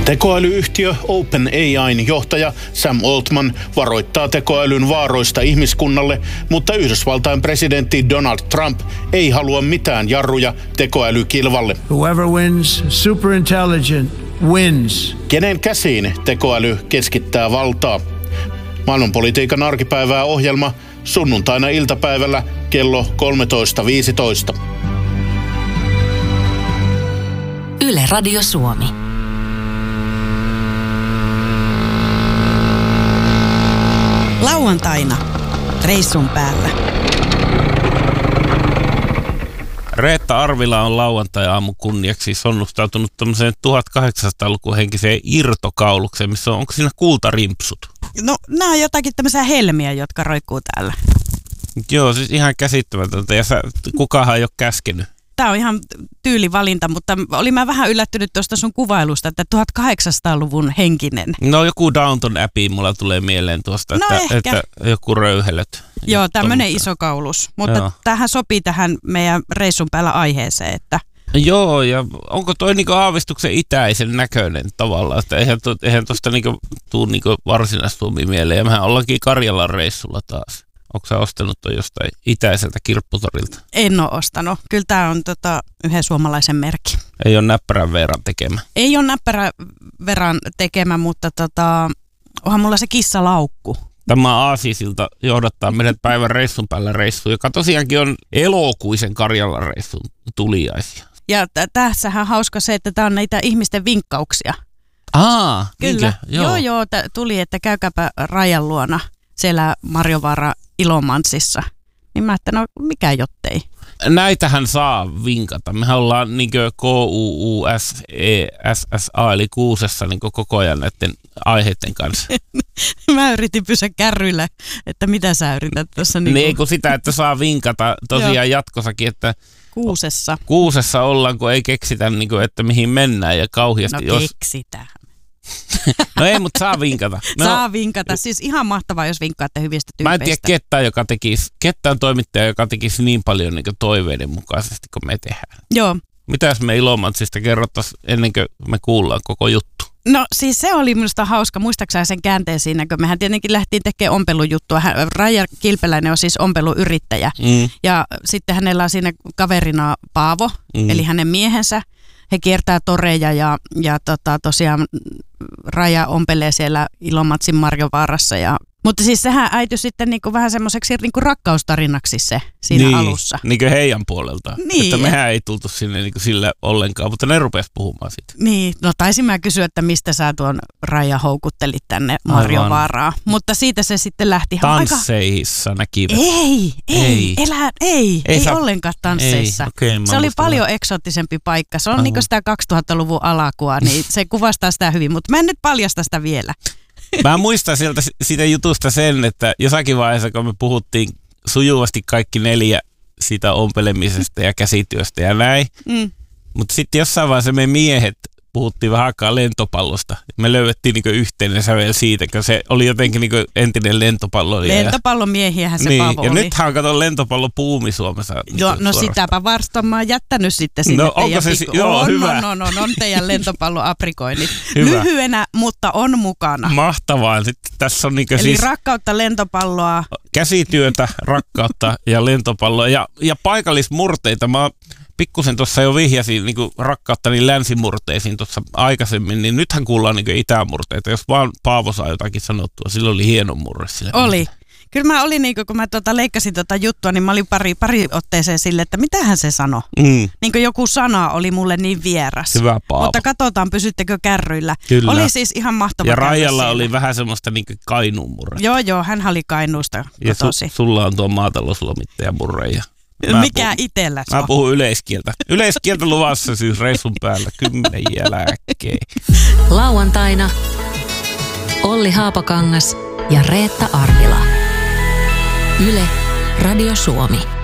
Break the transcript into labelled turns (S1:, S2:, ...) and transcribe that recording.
S1: Tekoälyyhtiö OpenAI:n johtaja Sam Altman varoittaa tekoälyn vaaroista ihmiskunnalle, mutta Yhdysvaltain presidentti Donald Trump ei halua mitään jarruja tekoälykilvalle.
S2: Whoever wins, superintelligent wins.
S1: Kenen käsiin tekoäly keskittää valtaa? Maailmanpolitiikan arkipäivää ohjelma sunnuntaina iltapäivällä kello 13.15.
S3: Yle Radio Suomi.
S4: Lauantaina reissun päällä.
S5: Reetta Arvila on lauantai-aamun kunniaksi sonnustautunut tämmöiseen 1800-luvun henkiseen irtokaulukseen, missä onko siinä kultarimpsut?
S4: No, nämä on jotakin tämmöisiä helmiä, jotka roikkuu täällä.
S5: Joo, siis ihan käsittämätöntä ja kukahan ei ole käskenyt.
S4: Tämä on ihan tyylivalinta, mutta olin mä vähän yllättynyt tuosta sun kuvailusta, että 1800-luvun henkinen.
S5: No joku Downton Abbey mulla tulee mieleen tuosta, että joku röyhelöt.
S4: Joo, tämmöinen iso kaulus, mutta tämähän sopii tähän meidän reissun päällä aiheeseen, että...
S5: Joo, ja onko toi niinku aavistuksen itäisen näköinen tavallaan, että eihän tuosta niinku tuu niinku varsinaistumia mieleen, ja mehän ollaankin Karjalan reissulla taas. Onko sä ostanut toi jostain itäiseltä kirpputorilta? En
S4: ole ostanut. Kyllä tää on yhden suomalaisen merkki.
S5: Ei ole näppärän Veeran tekemä?
S4: Ei ole näppärän Veeran tekemä, mutta onhan mulla se kissalaukku.
S5: Tämä Aasisilta johdattaa meidät päivän reissun päällä reissuun, joka tosiaankin on elokuisen Karjalan reissun tuliaisia.
S4: Ja tässähän hauska se, että tää on näitä ihmisten vinkkauksia.
S5: Kyllä.
S4: Joo, tuli, että käykääpä Rajan luona siellä Marjovaara Ilomantsissa. Niin mä ajattelin, no mikä jottei.
S5: Näitähän saa vinkata. Mehän ollaan niinkö KUUSESSA eli kuusessa niinkö koko ajan näiden aiheiden kanssa.
S4: Mä yritin pysyä kärryillä, että mitä sä yrität tuossa.
S5: Niin kun sitä, että saa vinkata tosiaan jatkossakin, että Kuusessa ollaan, kun ei keksitä, niinkö, että mihin mennään ja kauheasti.
S4: No keksitään.
S5: No ei, mutta saa vinkata.
S4: Saa vinkata. Siis ihan mahtavaa, jos vinkkaatte hyvistä tyypeistä.
S5: Mä en tiedä ketään toimittaja, joka tekisi niin paljon niin toiveiden mukaisesti kuin me tehdään.
S4: Joo.
S5: Mitäs me Ilomantsista kerrottaisiin ennen kuin me kuullaan koko juttu?
S4: No siis se oli minusta hauska. Muistaakseni sen käänteen siinä, kun mehän tietenkin lähtiin tekemään ompelujuttua. Raija Kilpeläinen on siis ompeluyrittäjä. Ja sitten hänellä on siinä kaverina Paavo, eli hänen miehensä. He kiertää toreja ja tosiaan Raja ompelee siellä Ilomantsin Marjovaarassa. Mutta siis sehän äityi sitten niinku vähän semmoiseksi niinku rakkaustarinaksi se siinä alussa.
S5: Niin kuin heidän puolelta.
S4: Niin.
S5: Että mehän ei tultu sinne niinku sille ollenkaan, mutta ne rupesi puhumaan siitä.
S4: Niin, no taisin mä kysyä, että mistä sä tuon Raja houkuttelit tänne Marjovaaraa. Mutta siitä se sitten lähti.
S5: Tansseissa näkivät.
S4: Ei ollenkaan tansseissa. Se oli paljon eksoottisempi paikka. Se on niinku sitä 2000-luvun alakua, niin se kuvastaa sitä hyvin, mutta mä en nyt paljasta sitä vielä.
S5: Mä muistan siitä jutusta sen, että jossakin vaiheessa, kun me puhuttiin sujuvasti kaikki 4 siitä ompelemisesta ja käsityöstä ja näin, mutta sitten jossain vaiheessa me miehet puhuttiin vähän aikaa lentopallosta. Me löydettiin niinku yhteinen sävel siitä, kun se oli jotenkin niinku entinen lentopallo.
S4: Lentopallomiehiähän se Paavo oli.
S5: Ja nythän kato lentopallopuumi Suomessa.
S4: Joo, no sitäpä varsta mä oon jättänyt sitten sinne.
S5: No onko se hyvä?
S4: On teidän lentopalloaprikoinnit. Lyhyenä, mutta on mukana.
S5: Mahtavaa. Sitten tässä on niinku
S4: eli
S5: siis
S4: rakkautta lentopalloa.
S5: Käsityötä, rakkautta ja lentopalloa ja paikallismurteita. Mä pikkusen tuossa jo vihjasin niin rakkauttani länsimurteisiin tuossa aikaisemmin, niin nythän kuullaan niin itämurteita. Jos vaan Paavo saa jotakin sanottua, sillä oli hieno murre.
S4: Oli. Kyllä mä olin, kun mä leikkasin juttua, niin mä olin pari otteeseen sille, että mitähän se sanoi. Niin kuin joku sana oli mulle niin vieras.
S5: Hyvä Paavo.
S4: Mutta katsotaan, pysyttekö kärryillä.
S5: Kyllä.
S4: Oli siis ihan mahtava.
S5: Ja Raijalla oli vähän semmoista niin Kainuun murre.
S4: Joo, hän oli Kainuusta kotosi.
S5: Ja sulla on tuo maatalouslomittaja murre ja...
S4: Mikä itsellä
S5: Mä puhun yleiskieltä. Yleiskieltä luvassa siis reissun päällä 10 jälkeen.
S3: Lauantaina Olli Haapakangas ja Reetta Arvila. Yle Radio Suomi.